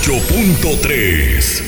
88.3.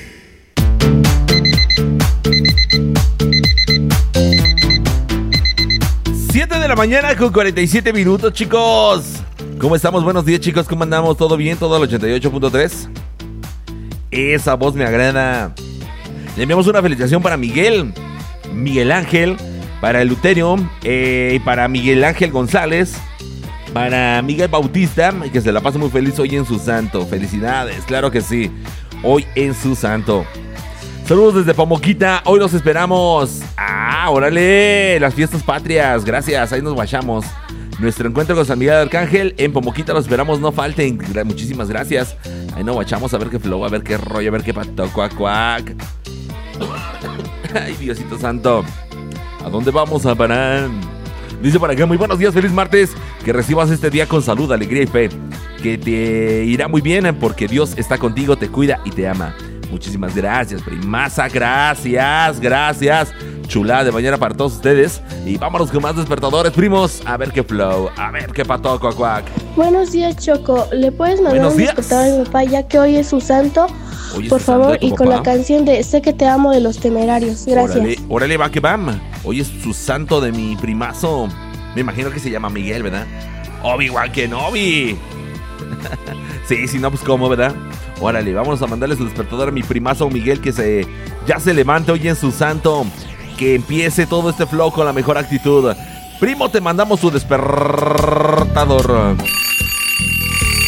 De la mañana con 47 minutos, chicos. ¿Cómo estamos? Buenos días, chicos. ¿Cómo andamos? ¿Todo bien? ¿Todo al 88.3? Esa voz me agrada. Le enviamos una felicitación para Miguel Ángel, para Eleuterio, para Miguel Ángel González, para Miguel Bautista, y que se la pase muy feliz hoy en su santo. Felicidades, claro que sí. Hoy en su santo. Saludos desde Pomoquita, hoy los esperamos. Órale, las fiestas patrias, gracias, ahí nos guachamos. Nuestro encuentro con San Miguel Arcángel en Pomoquita los esperamos, no falten, muchísimas gracias. Ahí nos guachamos a ver qué flow, a ver qué rollo, a ver qué pato, cuac, cuac. Ay, Diosito santo, ¿a dónde vamos a parar? Dice por acá, muy buenos días, feliz martes, que recibas este día con salud, alegría y fe. Que te irá muy bien porque Dios está contigo, te cuida y te ama. Muchísimas gracias, primaza, gracias. Chulada de mañana para todos ustedes. Y vámonos con más despertadores, primos. A ver qué flow, a ver qué pato, cuac, cuac. Buenos días, Choco. ¿Le puedes mandar un despertador a mi papá ya que hoy es su santo? Por favor, y con la canción de Sé que te amo de Los Temerarios. Gracias. Órale, va que va. Hoy es su santo de mi primazo. Me imagino que se llama Miguel, ¿verdad? Obi-Wan Kenobi. Sí, si no, pues cómo, ¿verdad? Órale, vamos a mandarle su despertador a mi primazo Miguel, que ya se levante hoy en su santo. Que empiece todo este flow con la mejor actitud. Primo, te mandamos su despertador.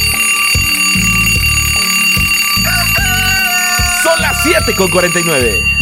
Son las 7:49.